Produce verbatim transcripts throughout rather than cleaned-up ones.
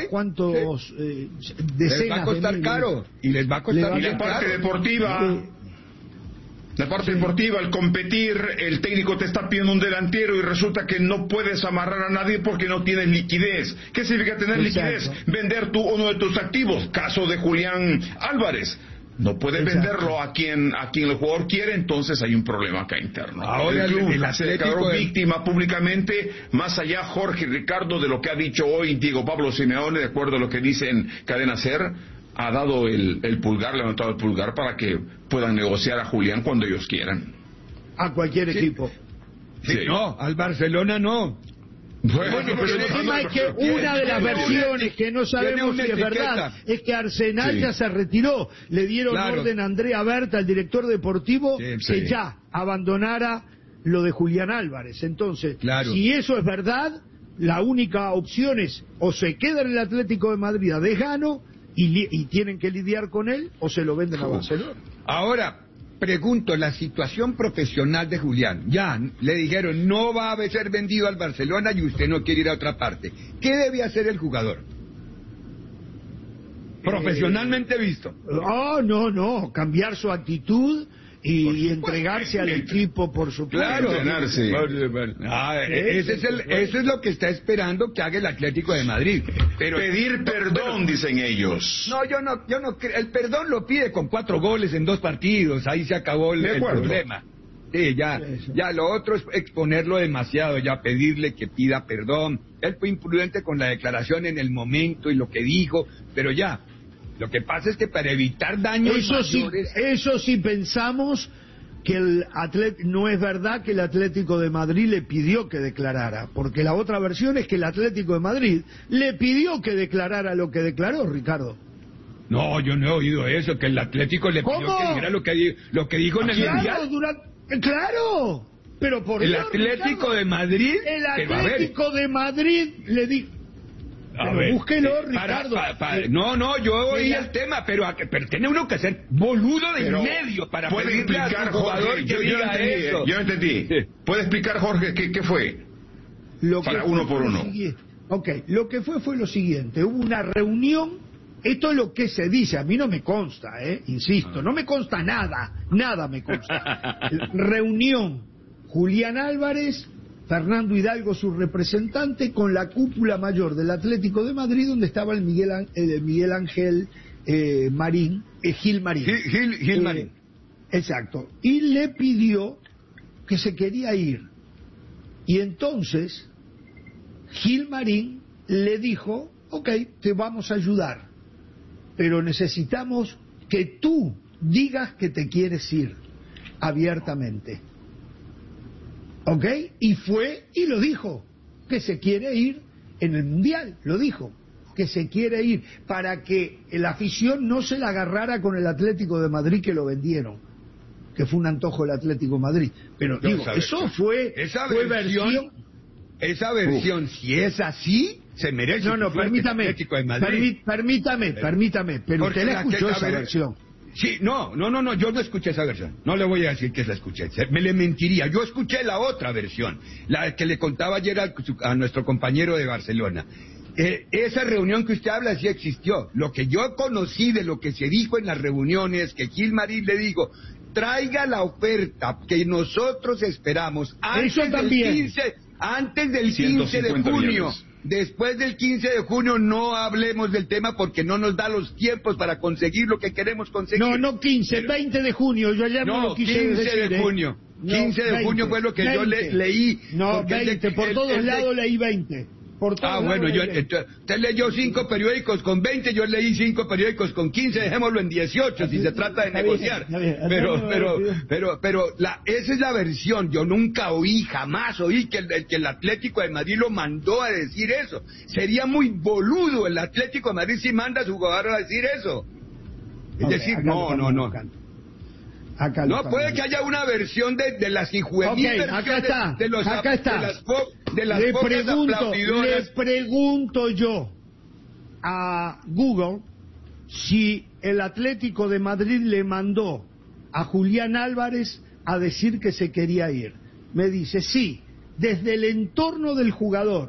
cuántos eh, decenas les va a costar de caro y les va a costar y la parte caro. deportiva Eh, La parte deportiva, al competir, el técnico te está pidiendo un delantero y resulta que no puedes amarrar a nadie porque no tienes liquidez. ¿Qué significa tener Exacto. liquidez? Vender tú uno de tus activos. Caso de Julián Álvarez. No puedes Exacto. venderlo a quien a quien el jugador quiere, entonces hay un problema acá interno. Ahora el club el- el se Atlético declaró de- víctima públicamente, más allá Jorge y Ricardo de lo que ha dicho hoy Diego Pablo Simeone, de acuerdo a lo que dice en Cadena Ser, ha dado el, el pulgar, levantado el pulgar para que puedan negociar a Julián cuando ellos quieran. a cualquier Sí. equipo. Sí, no, al Barcelona no. Bueno, El pero problema es que una de las versiones que no sabemos si es verdad es que Arsenal Sí. ya se retiró. Le dieron Claro. orden a Andrea Berta, el director deportivo, Sí, que sí. ya abandonara lo de Julián Álvarez. Entonces, Claro. si eso es verdad, la única opción es o se queda en el Atlético de Madrid a Dejano y, li- y tienen que lidiar con él, o se lo venden a Barcelona. Ahora, pregunto, la situación profesional de Julián. Ya, le dijeron, no va a ser vendido al Barcelona y usted no quiere ir a otra parte. ¿Qué debe hacer el jugador? Profesionalmente visto. Oh, no, no, cambiar su actitud y, Por y supuesto. entregarse al equipo, por supuesto. Claro. Entrenarse. Ah, ese es el, eso es lo que está esperando que haga el Atlético de Madrid. Pero pedir perdón, dicen ellos. no, yo no, yo no creo. El perdón lo pide con cuatro goles en dos partidos. Ahí se acabó el, De el acuerdo. problema. Sí, ya, Sí, sí. ya lo otro es exponerlo demasiado, ya pedirle que pida perdón. Él fue imprudente con la declaración en el momento y lo que dijo, pero ya. Lo que pasa es que para evitar daños Eso sí, mayores, eso sí pensamos que el atlet no es verdad que el Atlético de Madrid le pidió que declarara, porque la otra versión es que el Atlético de Madrid le pidió que declarara lo que declaró, Ricardo. no, yo no he oído eso, que el Atlético le pidió ¿Cómo? que dijera lo que, di- lo que dijo en el Claro, Mundial. durante, claro, pero por El Dios, Atlético Ricardo, de Madrid, el pero a ver, Atlético de Madrid le dijo. a Pero ver, búsquelo, eh, para- Ricardo. pa- pa- Eh, no, no, yo oí mira. el tema, pero, a que- pero tiene uno que ser boludo de Pero en medio para puede pedirle a explicar, su jugador Jorge, que yo, yo diga entendí, eso. yo entendí. Sí. ¿Puede explicar, Jorge, qué, qué fue? Lo Para que uno fue por fue lo uno. siguiente. Ok, lo que fue fue lo siguiente, hubo una reunión, esto es lo que se dice, a mí no me consta, eh, insisto, no me consta nada, nada me consta. Reunión, Julián Álvarez, Fernando Hidalgo, su representante, con la cúpula mayor del Atlético de Madrid, donde estaba el Miguel, Án- el Miguel Ángel eh, Marín, eh, Gil Marín. Gil, Gil, Gil Eh, Marín. Exacto. Y le pidió que se quería ir. Y entonces Gil Marín le dijo, ok, te vamos a ayudar, pero necesitamos que tú digas que te quieres ir abiertamente. ¿Ok? Y fue y lo dijo, que se quiere ir en el Mundial, lo dijo, que se quiere ir, para que la afición no se la agarrara con el Atlético de Madrid que lo vendieron, que fue un antojo del Atlético de Madrid. Pero No, digo, esa eso versión. fue, Esa fue versión- versión... Esa versión, si es así, se merece No, no, que fuera el permítame, Atlético de Madrid. permí- permítame, permítame, pero Porque usted la la que- escuchó a esa ver, versión. Sí, no, no, no, no, yo no escuché esa versión. No le voy a decir que la escuché. se- Me le mentiría. Yo escuché la otra versión, la que le contaba ayer a, a nuestro compañero de Barcelona. Eh, esa reunión que usted habla sí existió. Lo que yo conocí de lo que se dijo en las reuniones, que Gil Marín le dijo, traiga la oferta que nosotros esperamos antes Eso también. del quince, antes del ciento quince de cincuenta junio. millones. Después del quince de junio no hablemos del tema porque no nos da los tiempos para conseguir lo que queremos conseguir. No, no quince, veinte de junio, yo ayer no, No, lo quise quince decir, de ¿eh? junio. No, quince de junio fue lo que yo le- veinte. leí. No, porque el de- veinte, por el- todos el de- lados leí veinte. Por todos Ah, lados bueno, leí yo, veinte. entonces, usted leyó cinco periódicos con veinte, yo leí cinco periódicos con quince, dejémoslo en dieciocho si se trata de Está bien, negociar. está bien. Pero, No, no, pero, no, no. pero, pero, la, esa es la versión. Yo nunca oí, jamás oí que el, que el Atlético de Madrid lo mandó a decir eso. Sería muy boludo el Atlético de Madrid si manda a su jugador a decir eso. Es Ok, decir, acá no, lo no, estamos no. buscando. Acá lo No, estamos puede que buscando. haya una versión de, de las injuemil Ok, versiones acá está, de, los, acá está. de las, fo- de las le focas pregunto, le aplaudidoras. pregunto yo a Google si el Atlético de Madrid le mandó a Julián Álvarez a decir que se quería ir. Me dice, sí, desde el entorno del jugador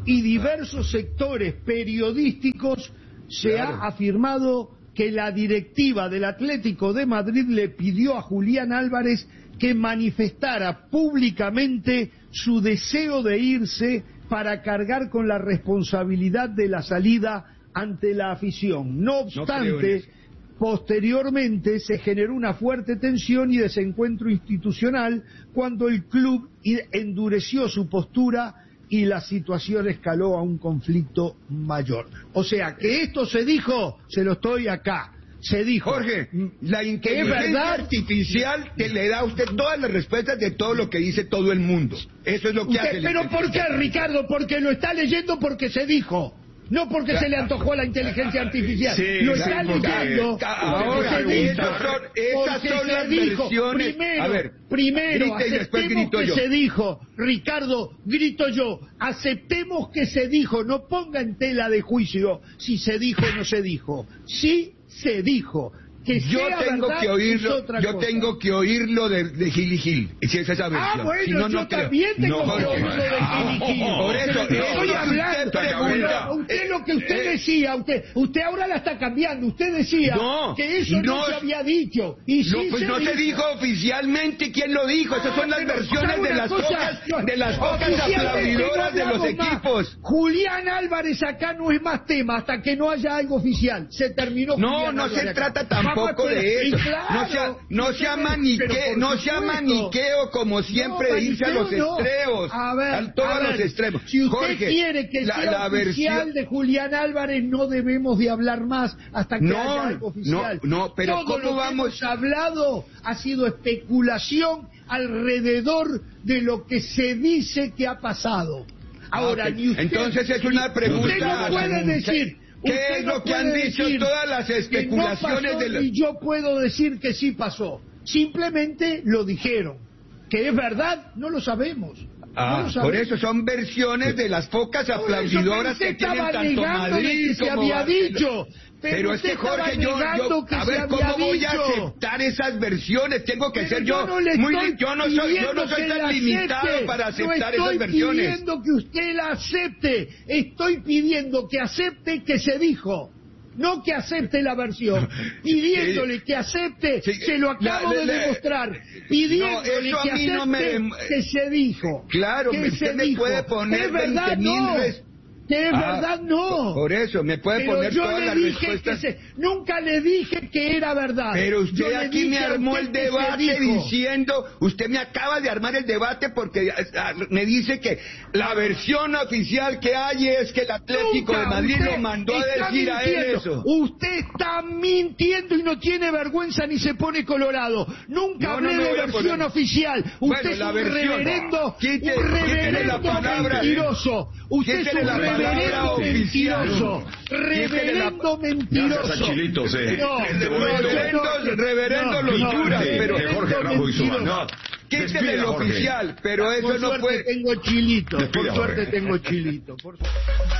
y diversos sectores periodísticos se Claro. ha afirmado que la directiva del Atlético de Madrid le pidió a Julián Álvarez que manifestara públicamente su deseo de irse para cargar con la responsabilidad de la salida ante la afición. No obstante, posteriormente se generó una fuerte tensión y desencuentro institucional cuando el club endureció su postura y la situación escaló a un conflicto mayor. O sea, que esto se dijo, se lo estoy acá. Se dijo. Jorge, la inteligencia verdad? artificial te le da a usted todas las respuestas de todo lo que dice todo el mundo. Eso es lo que Usted, hace. la pero ¿por qué, inteligencia. Ricardo? Porque lo está leyendo porque se dijo. No porque se le antojó a la inteligencia artificial. Sí, lo sí, está porque- leyendo Ahora, porque se esas dijo. son- esas Porque son se las dijo. versiones. Primero, A ver, primero grite y después aceptemos grito que yo. se dijo. Ricardo, grito yo. Aceptemos que se dijo. No ponga en tela de juicio si se dijo o no se dijo. Sí se dijo. Que Yo sea tengo verdad que es oírlo, otra yo cosa. tengo que oírlo de, de Gil y Gil, si es esa versión. Ah, bueno, Si no, yo no creo. también tengo No, que Jorge. oírlo de Gil y Gil. Por eso, Pero eso estoy es hablando. usted pregunta. Usted lo que Eh, usted eh, decía, usted usted ahora la está cambiando. Usted decía No, que eso no, no, se había dicho. Y No, sí pues se no dijo. se dijo oficialmente quién lo dijo. Esas son las Pero, versiones ¿sabe de una las cosa? pocas, de las pocas Oficialmente aplaudidoras no de los hablamos más. equipos. Julián Álvarez acá no es más tema hasta que no haya algo oficial. Se terminó. No, Julián no Álvarez se acá. trata Vamos a tampoco esperar. de eso. Y claro, No sea, no sea ustedes- manique, pero por no sea supuesto. maniqueo como siempre No, dice a los maniqueo no. extremos. A ver, a todos a ver, los extremos. Si usted Jorge, quiere que la, sea la oficial versión. de Julián Álvarez, no debemos de hablar más hasta que No, haya algo oficial. no, no, pero Todo ¿cómo lo que vamos? hemos hablado ha sido especulación alrededor de lo que se dice que ha pasado. Ahora, Ah, ok. ni usted, Entonces es una pregunta. Usted no puede decir. ¿Qué usted es no lo que han puede dicho decir todas las que especulaciones no pasó, de la- y yo puedo decir que sí pasó. Simplemente lo dijeron. Que es verdad, no lo sabemos. Ah, No lo sabemos. por eso son versiones de las pocas Por eso, aplaudidoras pero que usted tienen estaba tanto negando de Madrid que se como había Barcelona. dicho. Pero Pero es usted que Jorge, estaba yo, negando yo que a se ver había cómo voy a dicho. aceptar esas versiones. Tengo que Pero ser yo, yo no le muy estoy li- yo no soy, yo pidiendo no soy que tan la limitado acepte. para aceptar no esas estoy versiones. pidiendo que usted la acepte. Estoy pidiendo que acepte que se dijo. No que acepte la versión. Pidiéndole que acepte, Sí, se lo acabo la- la- de la- demostrar. No, Pidiéndole eso a que mí acepte no me- que se dijo. Claro, que usted se me dijo. puede poner Es verdad, veinte mil no. res- Que es Ah, verdad, no. Por eso, me puede Pero poner yo todas le las dije respuestas. que se, nunca le dije que era verdad. Pero Yo usted le aquí dije me a armó usted el que se debate dijo. diciendo, usted me acaba de armar el debate porque ah, me dice que la versión oficial que hay es que el Atlético Nunca, de Madrid usted lo mandó a está decir a él mintiendo. eso. Usted está mintiendo y no tiene vergüenza ni se pone colorado. Nunca No, hablé no me de voy a versión poner- oficial. Usted Bueno, es la un versión- reverendo, Quite- un quítele reverendo la palabra- mentiroso. Usted es quítele un la palabra reverendo oficial. mentiroso. Reverendo mentiroso. Gracias a Chilitos, eh. No, Este no, momento. yo no- Reverendos, reverendos no, locuras, no, pero- de Jorge Ramos y su mentiroso. banda. Quítele Despida, el Jorge. oficial, pero eso Por no suerte puede. tengo chilito. Despida, Por suerte Jorge. tengo chilito. Por suerte.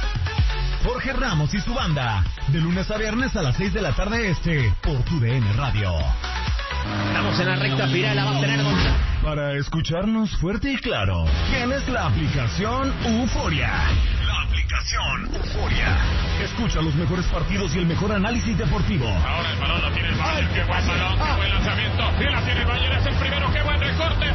Jorge Ramos y su banda, de lunes a viernes a las seis de la tarde este, por tu D N Radio. Estamos en la recta final, la va a tener Gonzalo. Para escucharnos fuerte y claro, tienes la aplicación Euforia. La aplicación Euforia. Escucha los mejores partidos y el mejor análisis deportivo. Ahora el balón lo tiene el Bayern, qué buen balón, qué buen lanzamiento. Y la tiene el Bayern, es el primero, qué buen recorte.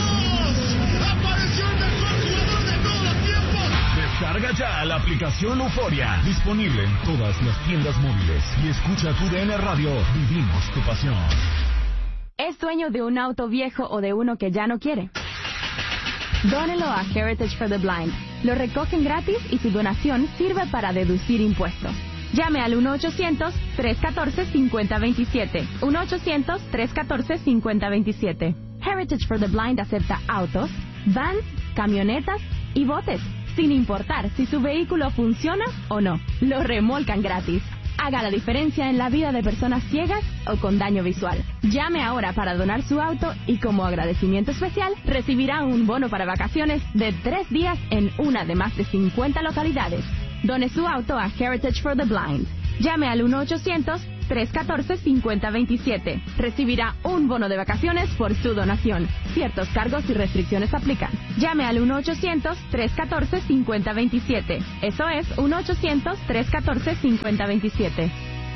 Descarga ya la aplicación Euforia. Disponible en todas las tiendas móviles. Y escucha tu D N Radio. Vivimos tu pasión. ¿Es dueño de un auto viejo o de uno que ya no quiere? Dónelo a Heritage for the Blind. Lo recogen gratis y su donación sirve para deducir impuestos. Llame al uno ochocientos, tres uno cuatro, cinco cero dos siete. uno ochocientos, tres uno cuatro, cinco cero dos siete. Heritage for the Blind acepta autos, vans, camionetas y botes, sin importar si su vehículo funciona o no. Lo remolcan gratis. Haga la diferencia en la vida de personas ciegas o con daño visual. Llame ahora para donar su auto y como agradecimiento especial recibirá un bono para vacaciones de tres días en una de más de cincuenta localidades. Done su auto a Heritage for the Blind. Llame al uno ochocientos, tres uno cuatro, cinco cero dos siete. Recibirá un bono de vacaciones por su donación. Ciertos cargos y restricciones aplican. Llame al uno ochocientos, tres uno cuatro, cinco cero dos siete. Eso es uno ochocientos, tres uno cuatro, cinco cero dos siete.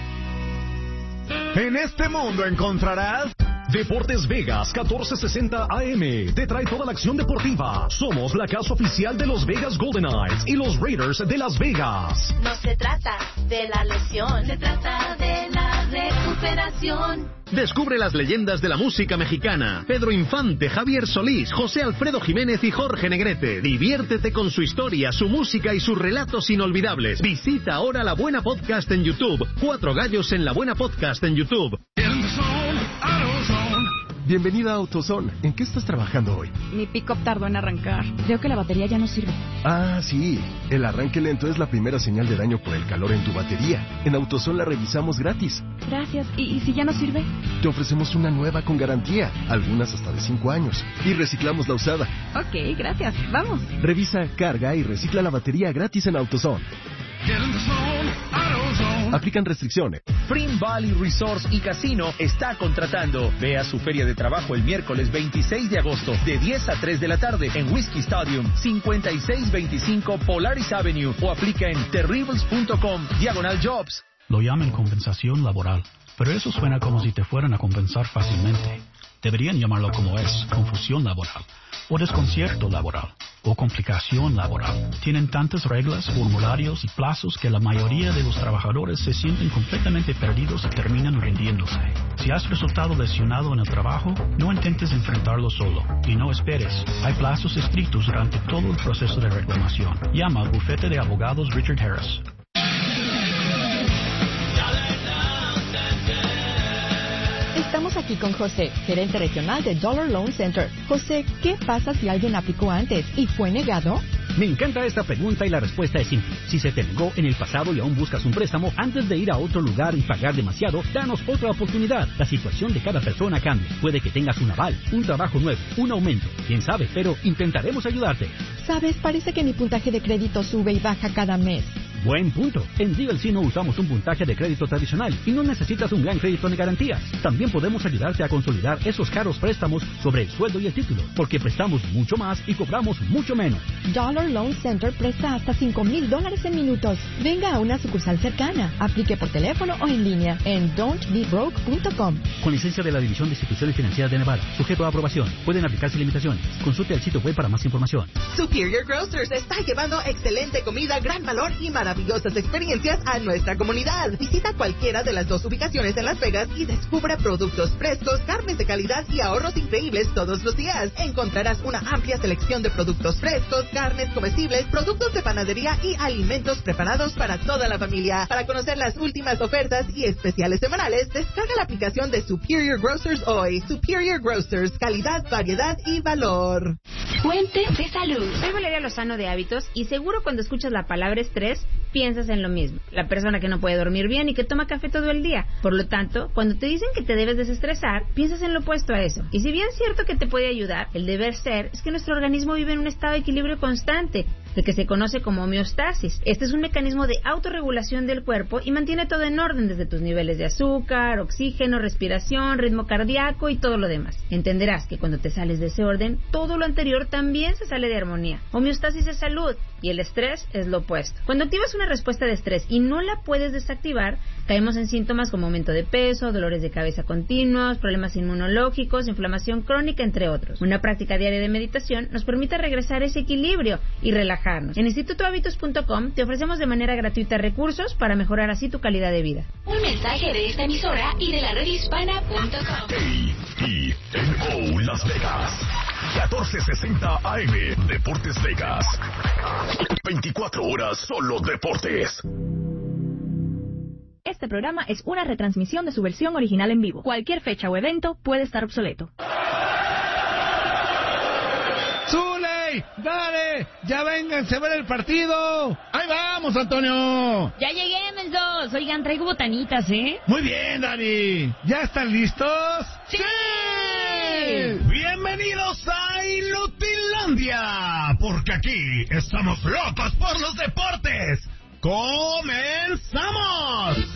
En este mundo encontrarás Deportes Vegas catorce sesenta A M. Te trae toda la acción deportiva. Somos la casa oficial de los Vegas Golden Knights y los Raiders de Las Vegas. No se trata de la lesión, se trata de la recuperación. Descubre las leyendas de la música mexicana. Pedro Infante, Javier Solís, José Alfredo Jiménez y Jorge Negrete. Diviértete con su historia, su música y sus relatos inolvidables. Visita ahora La Buena Podcast en YouTube. Cuatro gallos en La Buena Podcast en YouTube. Bienvenida a AutoZone. ¿En qué estás trabajando hoy? Mi pick-up tardó en arrancar. Creo que la batería ya no sirve. Ah, sí. El arranque lento es la primera señal de daño por el calor en tu batería. En AutoZone la revisamos gratis. Gracias. ¿Y, y si ya no sirve? Te ofrecemos una nueva con garantía, algunas hasta de cinco años. Y reciclamos la usada. Ok, gracias. Vamos. Revisa, carga y recicla la batería gratis en AutoZone. Aplican restricciones. Spring Valley Resorts y Casino está contratando. Ve a su feria de trabajo el miércoles veintiséis de agosto de diez a tres de la tarde en Whiskey Stadium, cincuenta y seis veinticinco Polaris Avenue o aplica en terribles punto com diagonal jobs. Lo llaman compensación laboral, pero eso suena como si te fueran a compensar fácilmente. Deberían llamarlo como es, confusión laboral, o desconcierto laboral, o complicación laboral. Tienen tantas reglas, formularios y plazos que la mayoría de los trabajadores se sienten completamente perdidos y terminan rindiéndose. Si has resultado lesionado en el trabajo, no intentes enfrentarlo solo y no esperes. Hay plazos estrictos durante todo el proceso de reclamación. Llama al bufete de abogados Richard Harris. Estamos aquí con José, gerente regional de Dollar Loan Center. José, ¿qué pasa si alguien aplicó antes y fue negado? Me encanta esta pregunta y la respuesta es simple. Si se te negó en el pasado y aún buscas un préstamo, antes de ir a otro lugar y pagar demasiado, danos otra oportunidad. La situación de cada persona cambia. Puede que tengas un aval, un trabajo nuevo, un aumento. Quién sabe, pero intentaremos ayudarte. Sabes, parece que mi puntaje de crédito sube y baja cada mes. Buen punto. En D L C no usamos un puntaje de crédito tradicional y no necesitas un gran crédito ni garantías. También podemos ayudarte a consolidar esos caros préstamos sobre el sueldo y el título, porque prestamos mucho más y cobramos mucho menos. Dollar Loan Center presta hasta cinco mil dólares en minutos. Venga a una sucursal cercana. Aplique por teléfono o en línea en don't be broke punto com. Con licencia de la División de Instituciones Financieras de Nevada. Sujeto a aprobación. Pueden aplicarse limitaciones. Consulte el sitio web para más información. Superior Grocers está llevando excelente comida, gran valor y maravillosas experiencias a nuestra comunidad. Visita cualquiera de las dos ubicaciones en Las Vegas y descubra productos frescos, carnes de calidad y ahorros increíbles todos los días. Encontrarás una amplia selección de productos frescos, carnes comestibles, productos de panadería y alimentos preparados para toda la familia. Para conocer las últimas ofertas y especiales semanales, descarga la aplicación de Superior Grocers hoy. Superior Grocers, calidad, variedad y valor. Fuente de salud. Soy Valeria Lozano de Hábitos y seguro cuando escuchas la palabra estrés, piensas en lo mismo. La persona que no puede dormir bien y que toma café todo el día. Por lo tanto, cuando te dicen que te debes desestresar, piensas en lo opuesto a eso. Y si bien es cierto que te puede ayudar, el deber ser es que nuestro organismo vive en un estado de equilibrio constante, el que se conoce como homeostasis. Este es un mecanismo de autorregulación del cuerpo y mantiene todo en orden desde tus niveles de azúcar, oxígeno, respiración, ritmo cardíaco y todo lo demás. Entenderás que cuando te sales de ese orden, todo lo anterior también se sale de armonía. Homeostasis es salud y el estrés es lo opuesto. Cuando activas una respuesta de estrés y no la puedes desactivar, caemos en síntomas como aumento de peso, dolores de cabeza continuos, problemas inmunológicos, inflamación crónica, entre otros. Una práctica diaria de meditación nos permite regresar a ese equilibrio y relajarnos. En instituto hábitos punto com te ofrecemos de manera gratuita recursos para mejorar así tu calidad de vida. Un mensaje de esta emisora y de la red hispana punto com. A E N O Las Vegas. catorce sesenta A M. Deportes Vegas. veinticuatro horas solo deportes. Este programa es una retransmisión de su versión original en vivo. Cualquier fecha o evento puede estar obsoleto. ¡Zuley! ¡Dale! ¡Ya vénganse a ver el partido! ¡Ahí vamos, Antonio! Ya llegué, mensos. Oigan, traigo botanitas, ¿eh? Muy bien, Dani. ¿Ya están listos? ¡Sí! Bienvenidos a Inutilandia, porque aquí estamos locos por los deportes. ¡Comenzamos!